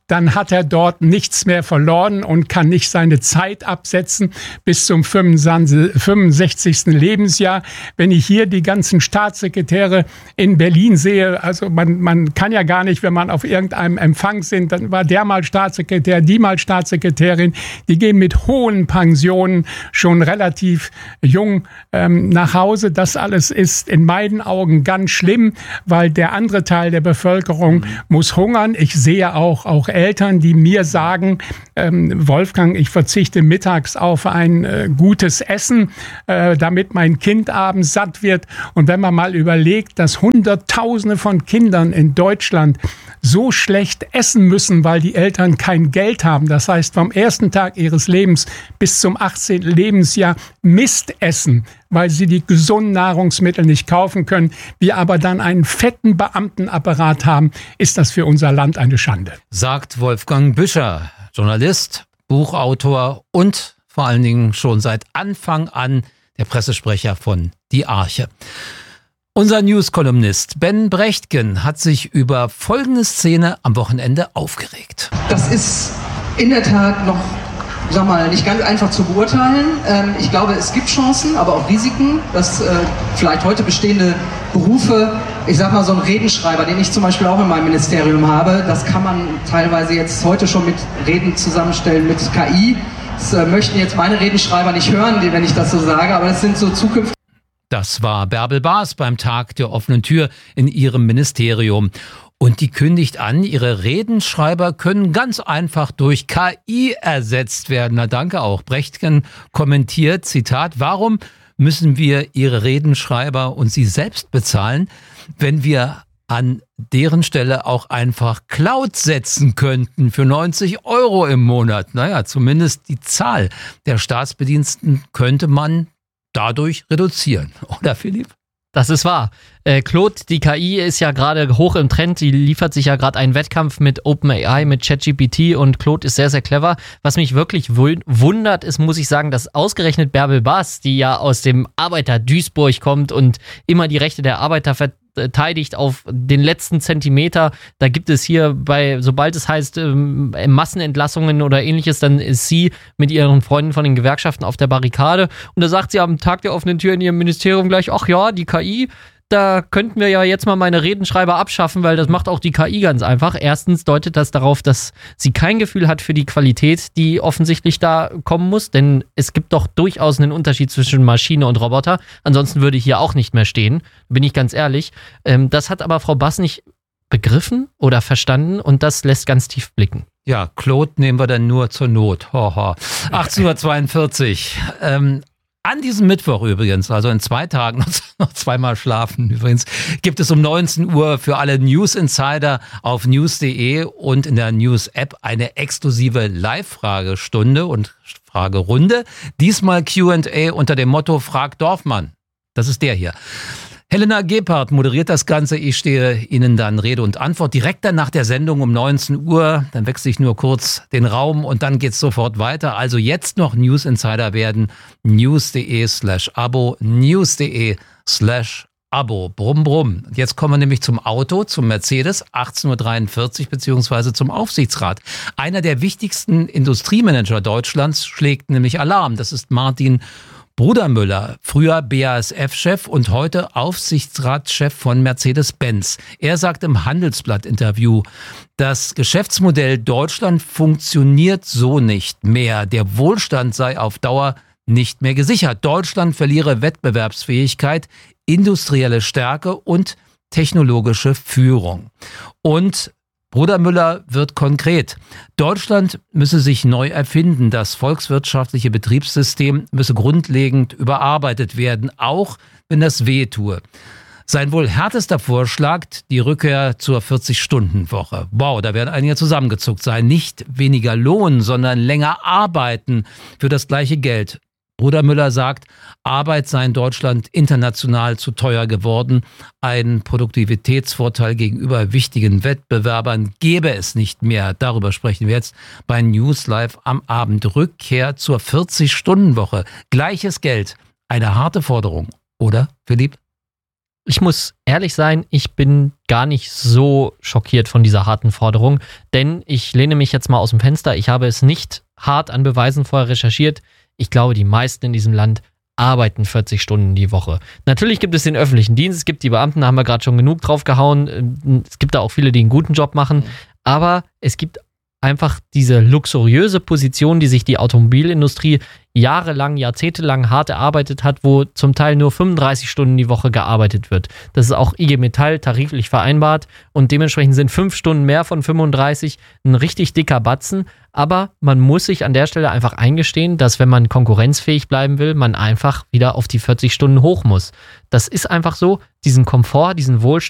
dann hat er dort nichts mehr verloren und kann nicht seine Zeit absetzen bis zum fünfundsechzigsten Lebensjahr. Wenn ich hier die ganzen Staatssekretäre in Berlin sehe, also man, man kann ja gar nicht, wenn man auf irgendeinem Empfang sind, dann war der mal Staatssekretär, die mal Staatssekretärin, die gehen mit hohen Pensionen schon relativ jung ähm, nach Hause. Das alles ist in meinen Augen ganz schlimm, weil der andere Teil der Bevölkerung mhm. muss hungern. Ich sehe auch, auch Eltern, die mir sagen, ähm, Wolfgang, ich verzichte mittags auf ein äh, gutes Essen, äh, damit mein Kind abends satt wird. Und wenn man mal überlegt, dass Hunderttausende von Kindern in Deutschland so schlecht essen müssen, weil die Eltern kein Geld haben, das heißt vom ersten Tag ihres Lebens bis zum achtzehnten Lebensjahr Mist essen, weil sie die gesunden Nahrungsmittel nicht kaufen können, wir aber dann einen fetten Beamtenapparat haben, ist das für unser Land eine Schande. Sagt Wolfgang Büscher, Journalist, Buchautor und vor allen Dingen schon seit Anfang an der Pressesprecher von Die Arche. Unser News-Kolumnist Ben Brechtgen hat sich über folgende Szene am Wochenende aufgeregt. Das ist in der Tat noch, sag mal, nicht ganz einfach zu beurteilen. Ähm, ich glaube, es gibt Chancen, aber auch Risiken, dass äh, vielleicht heute bestehende Berufe, ich sag mal, so ein Redenschreiber, den ich zum Beispiel auch in meinem Ministerium habe, das kann man teilweise jetzt heute schon mit Reden zusammenstellen mit K I. Das äh, möchten jetzt meine Redenschreiber nicht hören, wenn ich das so sage, aber das sind so zukünftige. Das war Bärbel Baas beim Tag der offenen Tür in ihrem Ministerium. Und die kündigt an, ihre Redenschreiber können ganz einfach durch K I ersetzt werden. Na danke auch. Brechtgen kommentiert, Zitat, warum müssen wir ihre Redenschreiber und sie selbst bezahlen, wenn wir an deren Stelle auch einfach Cloud setzen könnten für neunzig Euro im Monat? Naja, zumindest die Zahl der Staatsbediensteten könnte man dadurch reduzieren. Oder Philipp? Das ist wahr. Äh, Claude, die K I, ist ja gerade hoch im Trend. Die liefert sich ja gerade einen Wettkampf mit OpenAI, mit ChatGPT und Claude ist sehr, sehr clever. Was mich wirklich wundert, ist, muss ich sagen, dass ausgerechnet Bärbel Baas, die ja aus dem Arbeiter Duisburg kommt und immer die Rechte der Arbeiter verteidigt auf den letzten Zentimeter, da gibt es hier bei, sobald es heißt ähm, Massenentlassungen oder ähnliches, dann ist sie mit ihren Freunden von den Gewerkschaften auf der Barrikade und da sagt sie am Tag der offenen Tür in ihrem Ministerium gleich, ach ja, die K I, da könnten wir ja jetzt mal meine Redenschreiber abschaffen, weil das macht auch die K I ganz einfach. Erstens deutet das darauf, dass sie kein Gefühl hat für die Qualität, die offensichtlich da kommen muss, denn es gibt doch durchaus einen Unterschied zwischen Maschine und Roboter. Ansonsten würde ich hier auch nicht mehr stehen, bin ich ganz ehrlich. Das hat aber Frau Baas nicht begriffen oder verstanden und das lässt ganz tief blicken. Ja, Claude nehmen wir dann nur zur Not. Hoho. achtzehn Uhr zweiundvierzig. Ähm, An diesem Mittwoch übrigens, also in zwei Tagen, noch zweimal schlafen übrigens, gibt es um neunzehn Uhr für alle News Insider auf news punkt de und in der News-App eine exklusive Live-Fragestunde und Fragerunde. Diesmal Q und A unter dem Motto Frag Dorfmann. Das ist der hier. Helena Gebhardt moderiert das Ganze. Ich stehe Ihnen dann Rede und Antwort direkt dann nach der Sendung um neunzehn Uhr. Dann wechsle ich nur kurz den Raum und dann geht's sofort weiter. Also jetzt noch News Insider werden. news punkt de slash abo. news punkt de slash abo. Brumm, brumm. Jetzt kommen wir nämlich zum Auto, zum Mercedes, achtzehn Uhr dreiundvierzig, beziehungsweise zum Aufsichtsrat. Einer der wichtigsten Industriemanager Deutschlands schlägt nämlich Alarm. Das ist Martin Brudermüller, früher B A S F-Chef und heute Aufsichtsratschef von Mercedes-Benz. Er sagt im Handelsblatt-Interview, das Geschäftsmodell Deutschland funktioniert so nicht mehr. Der Wohlstand sei auf Dauer nicht mehr gesichert. Deutschland verliere Wettbewerbsfähigkeit, industrielle Stärke und technologische Führung. Und Brudermüller wird konkret. Deutschland müsse sich neu erfinden. Das volkswirtschaftliche Betriebssystem müsse grundlegend überarbeitet werden, auch wenn das weh tue. Sein wohl härtester Vorschlag, die Rückkehr zur vierzig-Stunden-Woche. Wow, da werden einige zusammengezuckt sein. Nicht weniger Lohn, sondern länger arbeiten für das gleiche Geld. Brudermüller sagt, Arbeit sei in Deutschland international zu teuer geworden. Ein Produktivitätsvorteil gegenüber wichtigen Wettbewerbern gäbe es nicht mehr. Darüber sprechen wir jetzt bei News Live am Abend. Rückkehr zur vierzig-Stunden-Woche. Gleiches Geld. Eine harte Forderung, oder, Philipp? Ich muss ehrlich sein, ich bin gar nicht so schockiert von dieser harten Forderung, denn ich lehne mich jetzt mal aus dem Fenster. Ich habe es nicht hart an Beweisen vorher recherchiert. Ich glaube, die meisten in diesem Land arbeiten vierzig Stunden die Woche. Natürlich gibt es den öffentlichen Dienst, es gibt die Beamten, da haben wir gerade schon genug drauf gehauen. Es gibt da auch viele, die einen guten Job machen, aber es gibt einfach diese luxuriöse Position, die sich die Automobilindustrie jahrelang, jahrzehntelang hart erarbeitet hat, wo zum Teil nur fünfunddreißig Stunden die Woche gearbeitet wird. Das ist auch I G Metall tariflich vereinbart und dementsprechend sind fünf Stunden mehr von fünfunddreißig ein richtig dicker Batzen. Aber man muss sich an der Stelle einfach eingestehen, dass wenn man konkurrenzfähig bleiben will, man einfach wieder auf die vierzig Stunden hoch muss. Das ist einfach so, diesen Komfort, diesen Wohlstand